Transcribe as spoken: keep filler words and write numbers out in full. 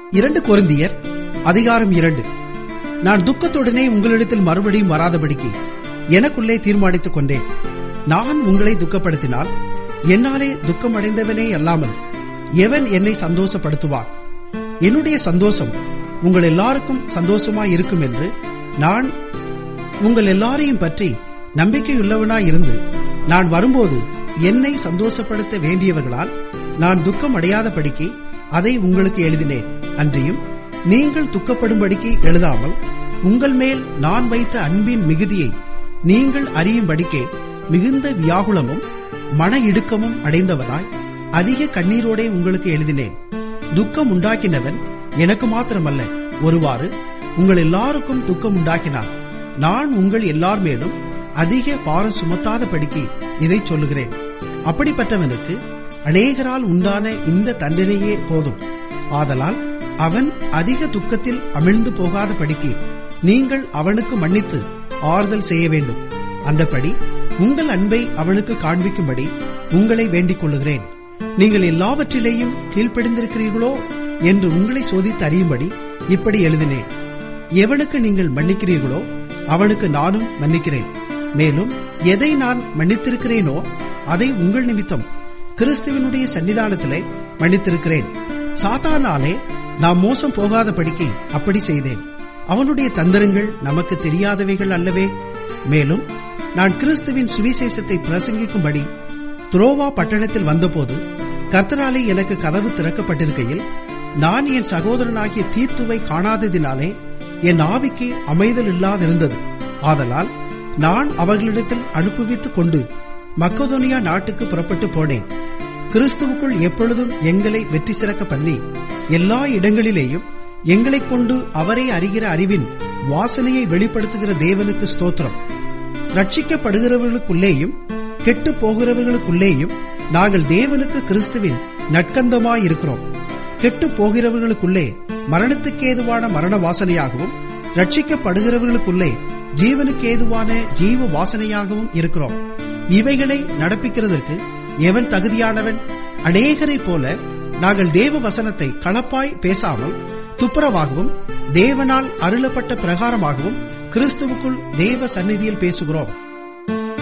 இரண்டு கொரிந்தியர் அதிகாரம் இரண்டு. நான் துக்கத்துடனே உங்களிடத்தில் மறுபடியும் வராதபடிக்கு எனக்குள்ளே தீர்மானித்துக் கொண்டேன். நான் உங்களை துக்கப்படுத்தினால் என்னாலே துக்கமடைந்தவனே அல்லாமல் எவன் என்னை சந்தோஷப்படுத்துவான்? என்னுடைய சந்தோஷம் உங்கள் எல்லாருக்கும் சந்தோஷமாய் இருக்கும் என்று நான் உங்கள் எல்லாரையும் பற்றி நம்பிக்கையுள்ளவனாயிருந்து நான் வரும்போது என்னை சந்தோஷப்படுத்த வேண்டியவர்களால் நான் துக்கம் அடையாதபடிக்கு அதை உங்களுக்கு எழுதினேன். அன்றியும் நீங்கள் துக்கப்படும்படிக்கு எழுதாமல் உங்கள் மேல் நான் வைத்த அன்பின் மிகுதியை நீங்கள் அறியும்படிக்கே மிகுந்த வியாகுலமும் மன இடுக்கமும் அடைந்தவனாய் அதிக கண்ணீரோடே உங்களுக்கு எழுதினேன். துக்கம் உண்டாக்கினவன் எனக்கு மாத்திரமல்ல, ஒருவாறு உங்கள் எல்லாருக்கும் துக்கம் உண்டாக்கினான். நான் உங்கள் எல்லார் மேலும் அதிக பாரம் சுமத்தாதபடிக்கு இதை சொல்லுகிறேன். அப்படிப்பட்டவனுக்கு அநேகரால் உண்டான இந்த தண்டனையே போதும். ஆதலால் அவன் அதிக துக்கத்தில் அமிழ்ந்து போகாதபடிக்கு நீங்கள் அவனுக்கு மன்னித்து ஆறுதல் செய்ய வேண்டும். அந்தபடி உங்கள் அன்பை அவனுக்கு காண்பிக்கும்படி உங்களை வேண்டிக் கொள்ளுகிறேன். நீங்கள் எல்லாவற்றிலேயும் கீழ்ப்படிந்திருக்கிறீர்களோ என்று உங்களை சோதித்து அறியும்படி இப்படி எழுதினேன். எவனுக்கு நீங்கள் மன்னிக்கிறீர்களோ அவனுக்கு நானும் மன்னிக்கிறேன். மேலும் எதை நான் மன்னித்திருக்கிறேனோ அதை உங்கள் நிமித்தம் கிறிஸ்துவினுடைய சன்னிதானத்திலே மன்னித்திருக்கிறேன். சாத்தானாலே நாம் மோசம் போகாதபடிக்கு அப்படி செய்தேன். அவனுடைய தந்திரங்கள் நமக்கு தெரியாதவைகள் அல்லவே. மேலும் நான் கிறிஸ்துவின் சுவிசேஷத்தை பிரசங்கிக்கும்படி துரோவா பட்டணத்தில் வந்தபோது கர்த்தராலே எனக்கு கதவு திறக்கப்பட்டிருக்கையில் நான் என் சகோதரனாகிய தீத்துவை காணாததினாலே என் ஆவிக்கு அமைதல் இல்லாதிருந்தது. ஆதலால் நான் அவர்களிடத்தில் அனுப்புவித்துக் கொண்டு மக்கதோனியா நாட்டுக்கு புறப்பட்டு போனேன். கிறிஸ்துவுக்குள் எப்பொழுதும் எங்களை வெற்றி சிறக்க பண்ணி எல்லா இடங்களிலேயும் எங்களை கொண்டு அவரை அறிகிற அறிவின் வாசனையை வெளிப்படுத்துகிற தேவனுக்கு ஸ்தோத்திரம். ரட்சிக்கப்படுகிறவர்களுக்குள்ளேயும் கெட்டு போகிறவர்களுக்குள்ளேயும் நாங்கள் தேவனுக்கு கிறிஸ்துவின் நற்கந்தமாயிருக்கிறோம். கெட்டு போகிறவர்களுக்குள்ளே மரணத்துக்கு ஏதுவான மரண வாசனையாகவும் ரட்சிக்கப்படுகிறவர்களுக்குள்ளே ஜீவனுக்கு ஏதுவான ஜீவ வாசனையாகவும் இருக்கிறோம். இவைகளை நடப்பிக்கிறதற்கு எவன் தகுதியானவன்? அநேகரை போல நாங்கள் தேவ வசனத்தை களப்பாய் பேசாமல் துப்புரவாகவும் தேவனால் அருளப்பட்ட பிரகாரமாகவும் கிறிஸ்துவுக்குள் தேவ சந்நிதியில் பேசுகிறோம்.